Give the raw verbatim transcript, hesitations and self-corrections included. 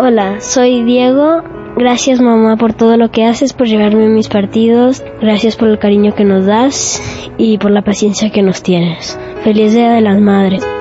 Hola, soy Diego. Gracias, mamá, por todo lo que haces, por llevarme a mis partidos. Gracias por el cariño que nos das y por la paciencia que nos tienes. Feliz Día de las Madres.